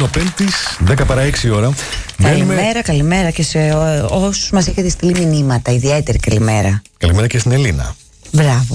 Πέμπτης, 10 παρά 6 ώρα. Καλημέρα και σε όσους μας έχετε στείλει μηνύματα. Ιδιαίτερη καλημέρα. Καλημέρα και στην Ελίνα. Μπράβο.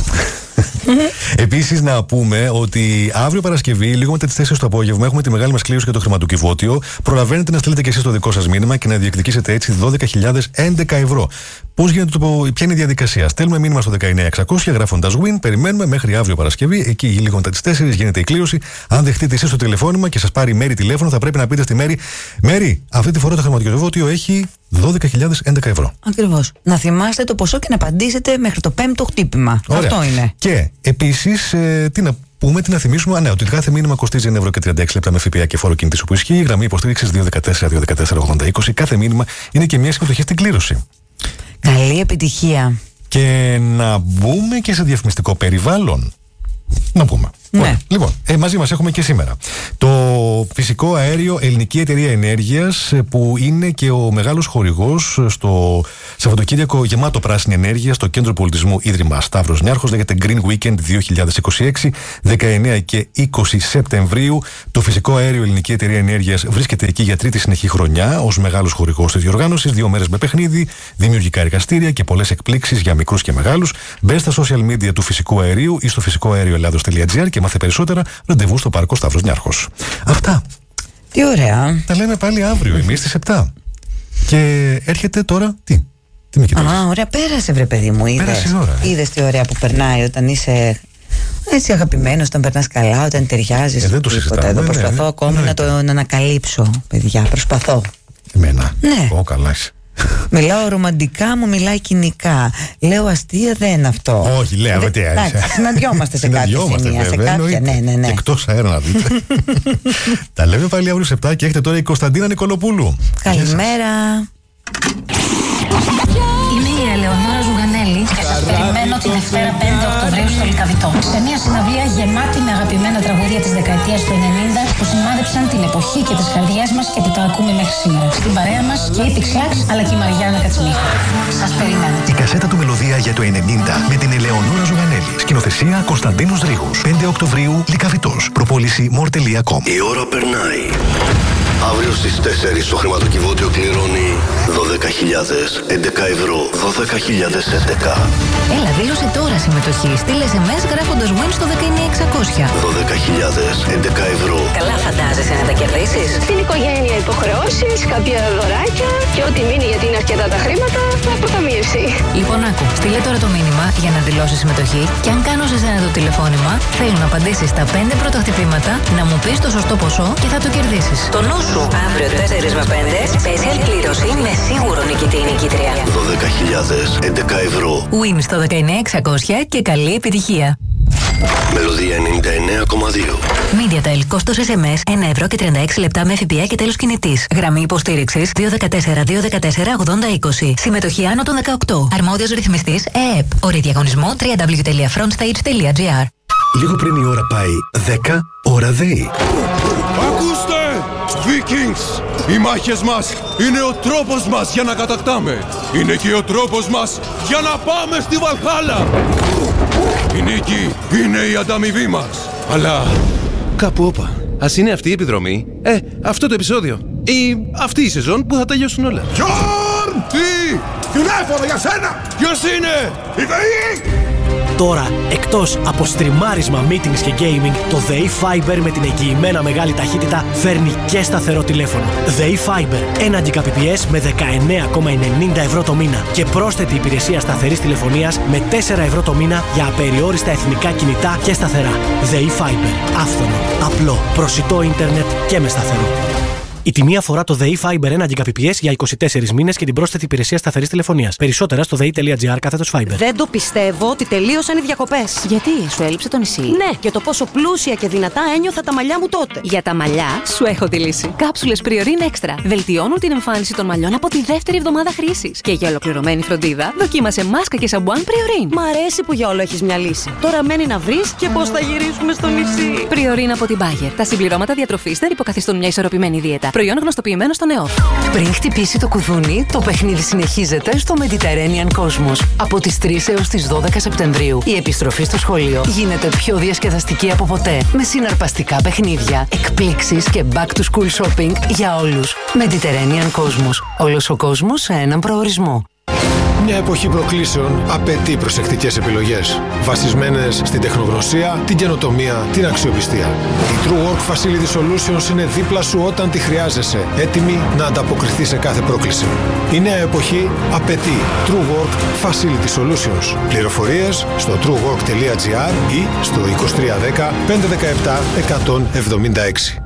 Επίσης, να πούμε ότι αύριο Παρασκευή, λίγο μετά τις 4 το απόγευμα, έχουμε τη μεγάλη μας κλήρωση για το χρηματοκιβώτιο. Προλαβαίνετε να στείλετε και εσείς το δικό σας μήνυμα και να διεκδικήσετε έτσι 12.011 ευρώ. Πώς γίνεται ποια είναι η διαδικασία? Στέλνουμε μήνυμα στο 19600 γράφοντας win. Περιμένουμε μέχρι αύριο Παρασκευή. Εκεί λίγο μετά τις 4 γίνεται η κλήρωση. Αν δεχτείτε εσείς το τηλεφώνημα και σας πάρει η Μέρη τηλέφωνο, θα πρέπει να πείτε στη Μέρη: Μέρη, αυτή τη φορά το χρηματοκιβώτιο έχει 12.011 ευρώ. Ακριβώς. Να θυμάστε το ποσό και να απαντήσετε μέχρι το 5ο χτύπημα. Ωραία. Αυτό είναι. Και επίσης, τι να θυμίσουμε, ναι, ότι κάθε μήνυμα κοστίζει 1 ευρώ και 36 λεπτά με ΦΠΑ και φόρο κινητής που ισχύει. Γραμμή υποστήριξης 214-214-8020. Κάθε μήνυμα είναι και μια συμμετοχή στην κλήρωση. Καλή επιτυχία. Και να μπούμε και σε διαφημιστικό περιβάλλον. Να πούμε. Ναι. Ωραία. Λοιπόν, μαζί μας έχουμε και σήμερα το φυσικό αέριο Ελληνική Εταιρεία Ενέργειας, που είναι και ο μεγάλος χορηγός στο Σαββατοκύριακο γεμάτο πράσινη ενέργεια στο Κέντρο Πολιτισμού Ίδρυμα Σταύρος Νιάρχος. Λέγεται Green Weekend 2026, 19 και 20 Σεπτεμβρίου. Το φυσικό αέριο Ελληνική Εταιρεία Ενέργειας βρίσκεται εκεί για τρίτη συνεχή χρονιά ως μεγάλος χορηγός της διοργάνωσης. 2 μέρες με παιχνίδι, δημιουργικά εργαστήρια και πολλές εκπλήξεις για μικρούς και μεγάλους. Μπες στα social media του φυσικού αερίου ή στο φυσικοαερioελλάδος.gr και μάθε περισσότερα. Ραντεβού στο Πάρκο Σταύρος Νιάρχος. Αυτά. Τι ωραία. Τα λέμε πάλι αύριο εμείς στις 7. Και έρχεται τώρα τι με κοιτάς? Ωραία, πέρασε βρε παιδί μου. Είδες τι ωραία που περνάει όταν είσαι έτσι αγαπημένος, όταν περνάς καλά, όταν ταιριάζεις. Δεν το συζητάμε. Εδώ προσπαθώ ακόμη να το ανακαλύψω, παιδιά. Προσπαθώ. Εμένα. Ναι. Καλά είσαι. Μιλάω ρομαντικά, μου μιλάει κοινικά. Λέω αστεία, δεν είναι αυτό. Όχι, λέω τι άρεσε. Συναντιόμαστε σε κάποια σημεία. Σε κάποια, ναι. Εκτός αέρα να δείτε. Τα λέμε πάλι αύριο σε 7 και έχετε τώρα η Κωνσταντίνα Νικολοπούλου. Καλημέρα. Είμαι η Ελεονόρα Ζουγανέλη και σας περιμένω τη Δευτέρα 5 Οκτωβρίου στο Λυκαβητό. Σε μια συναυλία γεμάτη με αγαπημένα τραγούδια της δεκαετίας του 90 που σημάδεψαν την εποχή και τις καρδιές μας και που τα ακούμε μέχρι σήμερα. Στην παρέα μας και η Pixlax αλλά και η Μαριάννα Κατσιμίχα. Σας περιμένω. Η κασέτα του Μελωδία για το 90 με την Ελεονόρα Ζουγανέλη. Σκηνοθεσία Κωνσταντίνος Ρήγος. 5 Οκτωβρίου Λυκαβητός. Προπόληση more.com. Η ώρα περνάει. Αύριο στις 4 το χρηματοκιβώτιο κληρώνει 12.011 ευρώ. 12.011. Έλα, δήλωσε τώρα συμμετοχή. Στείλε SMS γράφοντας win στο 19600. 12.011 ευρώ. Καλά φαντάζεσαι να τα κερδίσεις? Στην οικογένεια υποχρεώσεις, κάποια δωράκια και ό,τι μείνει γιατί είναι αρκετά τα χρήματα, αποταμίευση. Λοιπόν, άκου, στείλε τώρα το μήνυμα για να δηλώσεις συμμετοχή και αν κάνω σε σένα το τηλεφώνημα, θέλω να απαντήσεις τα 5 πρώτα χτυπήματα, να μου πεις το σωστό ποσό και θα το κερδίσεις. Το νου σου. Αύριο 4 με 5, special κλήρωση με σίγουρο νικητή ή νικήτρια. 12.011 ευρώ. Win στο 19600 και καλή επιτυχία. Μελωδία 99,2. MediaTel, κόστος SMS 1 ευρώ και 36 λεπτά με ΦΠΑ και τέλος κινητής. Γραμμή υποστήριξης 214-214-8020. Συμμετοχή άνω των 18. Αρμόδιος ρυθμιστής ΕΕΠ. Όροι διαγωνισμού www.frontstage.gr. Λίγο πριν η ώρα πάει 10, ώρα ΔΕΗ. Ακούστε! Vikings! Οι μάχες μας είναι ο τρόπος μας για να κατακτάμε. Είναι και ο τρόπος μας για να πάμε στη Βαλχάλα. Η νίκη είναι η ανταμοιβή μας. Αλλά κάπου όπα. Ας είναι αυτή η επιδρομή, αυτό το επεισόδιο ή αυτή η σεζόν που θα τελειώσουν όλα. Γιον! Τι! Τηλέφωνο για σένα! Ποιος είναι? Η ΔΕΗ! Τώρα, εκτός από στριμάρισμα, meetings και gaming, το ΔΕΗ Fiber με την εγγυημένα μεγάλη ταχύτητα φέρνει και σταθερό τηλέφωνο. ΔΕΗ Fiber, 1 Gbps με 19,90 ευρώ το μήνα και πρόσθετη υπηρεσία σταθερής τηλεφωνίας με 4 ευρώ το μήνα για απεριόριστα εθνικά κινητά και σταθερά. ΔΕΗ Fiber, άφθονο, απλό, προσιτό ίντερνετ και με σταθερό. Η τιμή αφορά το ΔΕΗ Fiber 1 Gbps για 24 μήνες και την πρόσθετη υπηρεσία σταθερής τηλεφωνίας. Περισσότερα στο dei.gr/Fiber. Δεν το πιστεύω ότι τελείωσαν οι διακοπές. Γιατί, σου έλειψε το νησί? Ναι, και το πόσο πλούσια και δυνατά ένιωθα τα μαλλιά μου τότε. Για τα μαλλιά, σου έχω τη λύση. Κάψουλες Priorin Extra. Βελτιώνουν την εμφάνιση των μαλλιών από τη δεύτερη εβδομάδα χρήσης. Και για ολοκληρωμένη φροντίδα, δοκίμασε μάσκα και σαμπουάν Priorin. Μ' αρέσει που για όλο έχεις μια λύση. Τώρα μένει να βρεις και πώς θα γυρίσουμε στο νησί. Priorin από την Bayer. Τα συμπληρώματα διατροφής δεν υποκαθιστούν μια ισορροπημένη δίαιτα. Προϊόν γνωστοποιημένο στον ΕΟΦ. Πριν χτυπήσει το κουδούνι, το παιχνίδι συνεχίζεται στο Mediterranean Cosmos. Από τις 3 έως τις 12 Σεπτεμβρίου, η επιστροφή στο σχολείο γίνεται πιο διασκεδαστική από ποτέ. Με συναρπαστικά παιχνίδια, εκπλήξεις και back to school shopping για όλους. Mediterranean Cosmos. Όλος ο κόσμος σε έναν προορισμό. Μια εποχή προκλήσεων απαιτεί προσεκτικές επιλογές, βασισμένες στην τεχνογνωσία, την καινοτομία, την αξιοπιστία. Η True Work Facility Solutions είναι δίπλα σου όταν τη χρειάζεσαι, έτοιμη να ανταποκριθεί σε κάθε πρόκληση. Η νέα εποχή απαιτεί True Work Facility Solutions. Πληροφορίες στο truework.gr ή στο 2310 517 176.